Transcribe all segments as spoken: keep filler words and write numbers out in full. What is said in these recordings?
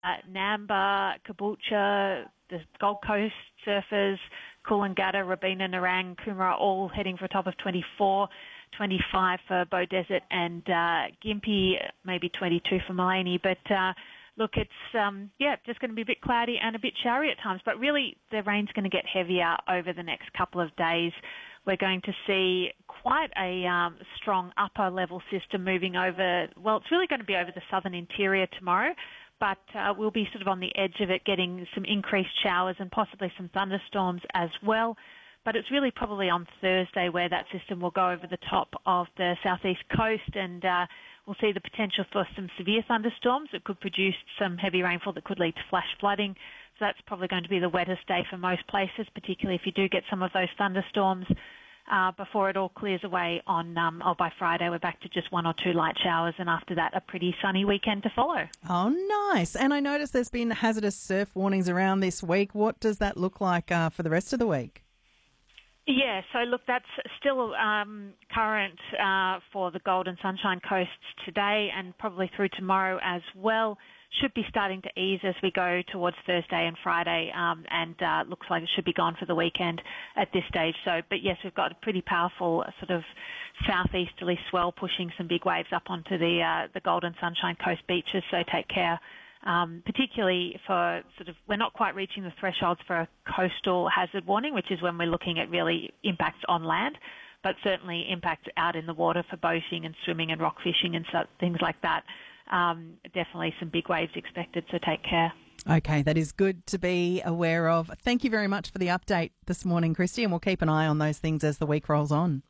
Namba, Caboolture, the Gold Coast surfers, Coolangatta, Robina, Narang, Coomera, all heading for a top of twenty-four, twenty-five for Bow Desert and uh, Gympie, maybe twenty-two for Mullaney. But uh, look, it's um, yeah, just going to be a bit cloudy and a bit showery at times. But really, the rain's going to get heavier over the next couple of days. We're going to see quite a um, strong upper level system moving over. Well, it's really going to be over the southern interior tomorrow. But uh, we'll be sort of on the edge of it, getting some increased showers and possibly some thunderstorms as well. But it's really probably on Thursday where that system will go over the top of the southeast coast, and uh, we'll see the potential for some severe thunderstorms that could produce some heavy rainfall that could lead to flash flooding. So that's probably going to be the wettest day for most places, particularly if you do get some of those thunderstorms. Uh, before it all clears away on, um, oh, by Friday, we're back to just one or two light showers, and after that, a pretty sunny weekend to follow. Oh, nice. And I noticed there's been hazardous surf warnings around this week. What does that look like uh, for the rest of the week? Yeah, so look, that's still um, current uh, for the Gold and Sunshine Coasts today and probably through tomorrow as well. Should be starting to ease as we go towards Thursday and Friday, um, and uh, looks like it should be gone for the weekend at this stage. So, but yes, we've got a pretty powerful sort of southeasterly swell pushing some big waves up onto the uh, the Gold and Sunshine Coast beaches. So take care, um, particularly for sort of we're not quite reaching the thresholds for a coastal hazard warning, which is when we're looking at really impacts on land, but certainly impacts out in the water for boating and swimming and rock fishing and so, things like that. Um, definitely some big waves expected, so take care. Okay, that is good to be aware of. Thank you very much for the update this morning, Christy, and we'll keep an eye on those things as the week rolls on.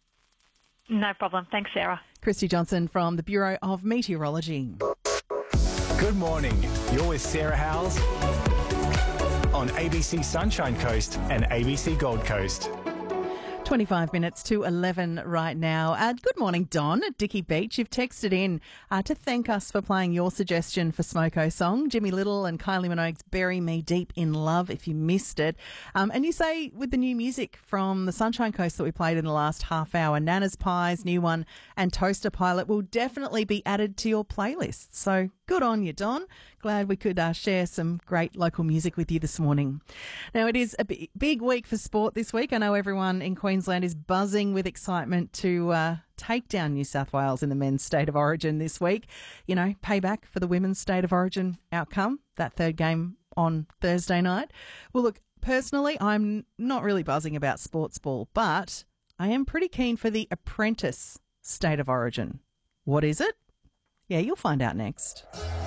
No problem. Thanks, Sarah. Christy Johnson from the Bureau of Meteorology. Good morning. You're with Sarah Howells on A B C Sunshine Coast and A B C Gold Coast. twenty-five minutes to eleven right now. Uh, good morning, Don at Dicky Beach. You've texted in uh, to thank us for playing your suggestion for Smoko song, Jimmy Little and Kylie Minogue's Bury Me Deep in Love, if you missed it. Um, and you say with the new music from the Sunshine Coast that we played in the last half hour, Nana's Pies, new one, and Toaster Pilot will definitely be added to your playlist. So good on you, Don. Glad we could uh, share some great local music with you this morning. Now, it is a b- big week for sport this week. I know everyone in Queensland is buzzing with excitement to uh, take down New South Wales in the men's State of Origin this week. You know, payback for the women's State of Origin outcome, that third game on Thursday night. Well, look, personally, I'm not really buzzing about sports ball, but I am pretty keen for the Apprentice State of Origin. What is it? Yeah, you'll find out next.